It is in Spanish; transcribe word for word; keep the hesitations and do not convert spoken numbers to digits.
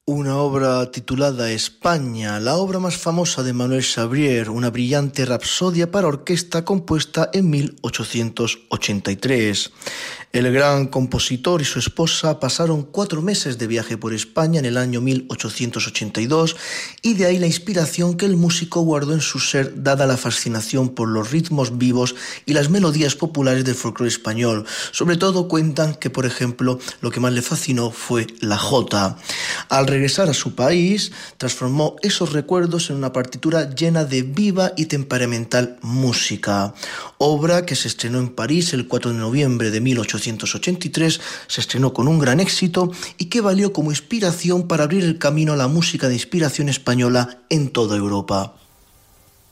Una obra titulada España, la obra más famosa de Manuel Sabrier, una brillante rapsodia para orquesta compuesta en mil ochocientos ochenta y tres. El gran compositor y su esposa pasaron cuatro meses de viaje por España en el año mil ochocientos ochenta y dos y de ahí la inspiración que el músico guardó en su ser dada la fascinación por los ritmos vivos y las melodías populares del folclore español. Sobre todo cuentan que, por ejemplo, lo que más le fascinó fue la jota. Al regresar a su país, transformó esos recuerdos en una partitura llena de viva y temperamental música. Obra que se estrenó en París el cuatro de noviembre de mil ochocientos ochenta y tres, se estrenó con un gran éxito y que valió como inspiración para abrir el camino a la música de inspiración española en toda Europa.